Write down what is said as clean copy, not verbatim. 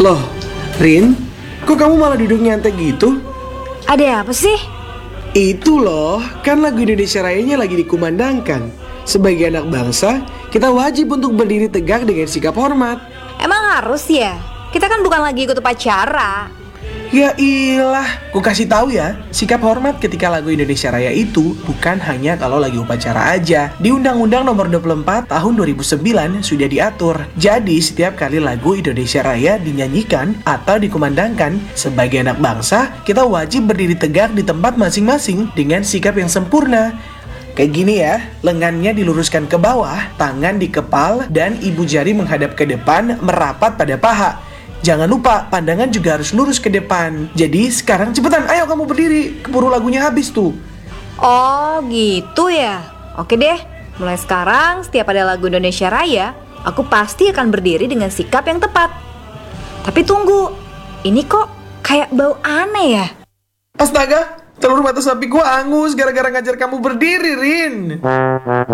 Loh, Rin, kok kamu malah duduk nyantai gitu? Ada apa sih? Itu loh, kan lagu Indonesia Rayanya lagi dikumandangkan. Sebagai anak bangsa, kita wajib untuk berdiri tegak dengan sikap hormat. Emang harus ya? Kita kan bukan lagi ikut upacara. Ya ilah, ku kasih tahu ya, sikap hormat ketika lagu Indonesia Raya itu bukan hanya kalau lagi upacara aja. Di Undang-Undang Nomor 24 Tahun 2009 sudah diatur. Jadi setiap kali lagu Indonesia Raya dinyanyikan atau dikumandangkan, sebagai anak bangsa, kita wajib berdiri tegak di tempat masing-masing dengan sikap yang sempurna. Kayak gini ya, lengannya diluruskan ke bawah, tangan dikepal, dan ibu jari menghadap ke depan, merapat pada paha. Jangan lupa, pandangan juga harus lurus ke depan. Jadi sekarang cepetan, ayo kamu berdiri. Keburu lagunya habis tuh. Oh gitu ya? Oke deh, mulai sekarang setiap ada lagu Indonesia Raya, aku pasti akan berdiri dengan sikap yang tepat. Tapi tunggu, ini kok kayak bau aneh ya? Astaga, telur mata sapi gua angus gara-gara ngajar kamu berdiri, Rin.